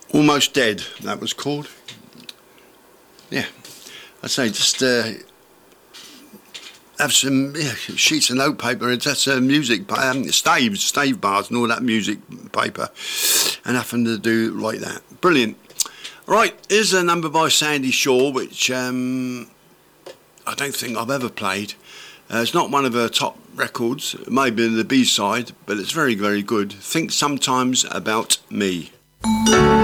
Almost Dead, that was called. Yeah, I'd say just have some sheets of notepaper and just music, stave bars and all that music paper, and having to do like that. Brilliant. Right, here's a number by Sandy Shaw, which I don't think I've ever played. It's not one of her top records, it may be the B-side, but it's very, very good. Think Sometimes About Me.